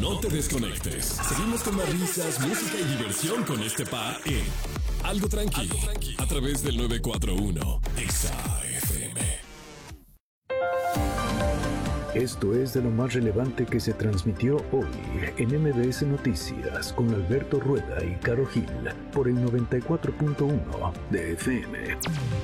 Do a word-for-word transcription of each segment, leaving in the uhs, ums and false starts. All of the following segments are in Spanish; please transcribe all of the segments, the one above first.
No te desconectes. Seguimos con más risas, música y diversión con este par en Algo Tranqui, Algo Tranqui. A través del nueve cuatro uno Exa F M. Esto es de lo más relevante que se transmitió hoy en M B S Noticias con Alberto Rueda y Caro Gil por el noventa y cuatro punto uno de F M.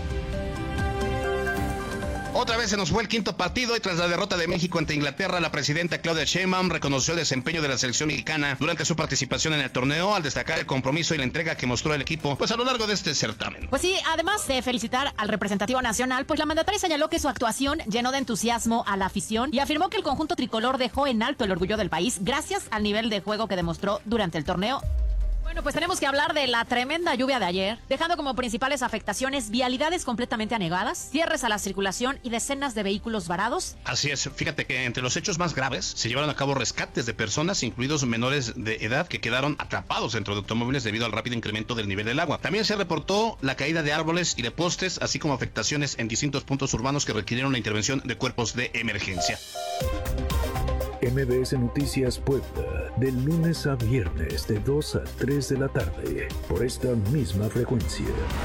Otra vez se nos fue el quinto partido y tras la derrota de México ante Inglaterra, la presidenta Claudia Sheinbaum reconoció el desempeño de la selección mexicana durante su participación en el torneo al destacar el compromiso y la entrega que mostró el equipo pues a lo largo de este certamen. Pues sí, además de felicitar al representativo nacional, pues la mandataria señaló que su actuación llenó de entusiasmo a la afición y afirmó que el conjunto tricolor dejó en alto el orgullo del país gracias al nivel de juego que demostró durante el torneo. Bueno, pues tenemos que hablar de la tremenda lluvia de ayer, dejando como principales afectaciones vialidades completamente anegadas, cierres a la circulación y decenas de vehículos varados. Así es, fíjate que entre los hechos más graves se llevaron a cabo rescates de personas, incluidos menores de edad, que quedaron atrapados dentro de automóviles debido al rápido incremento del nivel del agua. También se reportó la caída de árboles y de postes, así como afectaciones en distintos puntos urbanos que requirieron la intervención de cuerpos de emergencia. M B S Noticias Puebla, del lunes a viernes de dos a tres de la tarde, por esta misma frecuencia.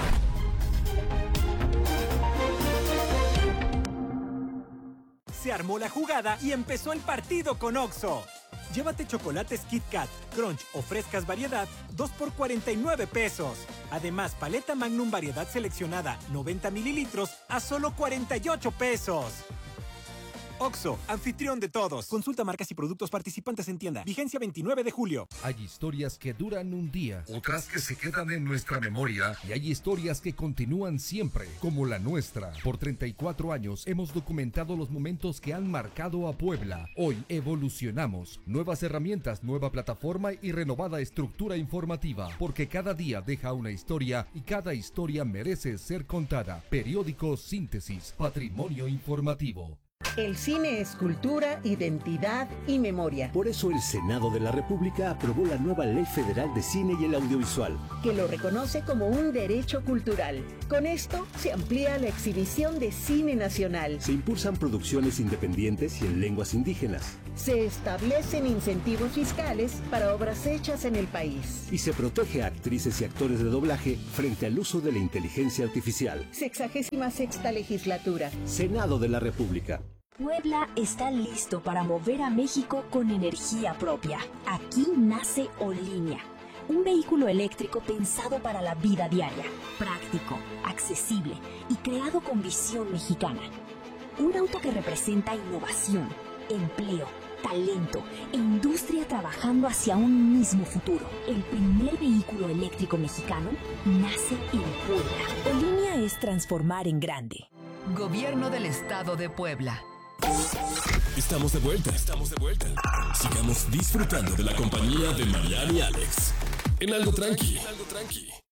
Se armó la jugada y empezó el partido con Oxxo. Llévate chocolates Kit Kat, Crunch o frescas variedad, dos por cuarenta y nueve pesos. Además, paleta Magnum variedad seleccionada, noventa mililitros, a solo cuarenta y ocho pesos. Oxxo, anfitrión de todos. Consulta marcas y productos participantes en tienda. Vigencia veintinueve de julio. Hay historias que duran un día, otras que se quedan en nuestra memoria, y hay historias que continúan siempre, como la nuestra. Por treinta y cuatro años hemos documentado los momentos que han marcado a Puebla. Hoy evolucionamos. Nuevas herramientas, nueva plataforma y renovada estructura informativa, porque cada día deja una historia y cada historia merece ser contada. Periódico Síntesis, Patrimonio Informativo. El cine es cultura, identidad y memoria. Por eso el Senado de la República aprobó la nueva Ley Federal de Cine y el Audiovisual, que lo reconoce como un derecho cultural. Con esto se amplía la exhibición de cine nacional. Se impulsan producciones independientes y en lenguas indígenas. Se establecen incentivos fiscales para obras hechas en el país. Y se protege a actrices y actores de doblaje frente al uso de la inteligencia artificial. Sexagésima sexta legislatura. Senado de la República. Puebla está listo para mover a México con energía propia. Aquí nace Olinea, un vehículo eléctrico pensado para la vida diaria, práctico, accesible y creado con visión mexicana. Un auto que representa innovación, empleo, talento e industria trabajando hacia un mismo futuro. El primer vehículo eléctrico mexicano nace en Puebla. Olinea es transformar en grande. Gobierno del Estado de Puebla. Estamos de vuelta, estamos de vuelta. Sigamos disfrutando de la compañía de Mariana y Alex. En Algo Tranqui, en Algo Tranqui.